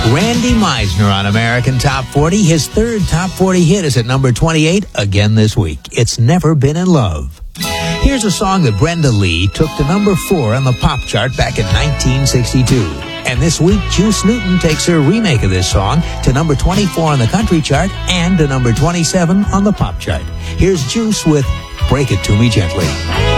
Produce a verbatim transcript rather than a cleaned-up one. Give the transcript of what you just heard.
Randy Meisner on American Top forty. His third Top forty hit is at number twenty-eight again this week. It's Never Been in Love. Here's a song that Brenda Lee took to number four on the pop chart back in nineteen sixty-two. And this week, Juice Newton takes her remake of this song to number twenty-four on the country chart and to number twenty-seven on the pop chart. Here's Juice with Break It To Me Gently.